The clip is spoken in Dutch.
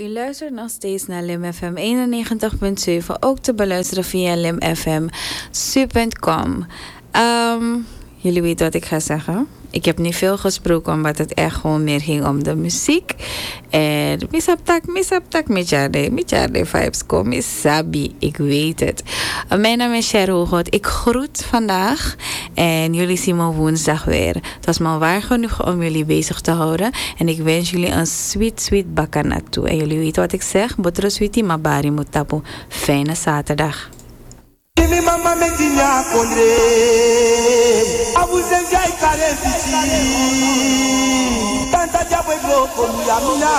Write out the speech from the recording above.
U luistert nog steeds naar Lim FM 91.7, ook te beluisteren via limfm.com. Jullie weten wat ik ga zeggen. Ik heb niet veel gesproken, omdat het echt gewoon meer ging om de muziek. En misaptak, mitjarde vibes kom, misabi, ik weet het. Mijn naam is Cher Hoogot. Ik groet vandaag en jullie zien me woensdag weer. Het was me waar genoeg om jullie bezig te houden. En ik wens jullie een sweet bakana toe. En jullie weten wat ik zeg, botro sweetie mabari mutapu. Fijne zaterdag. Kimi mama medina kondre abu zenjai kare bichi tanta jabwe blo komi amina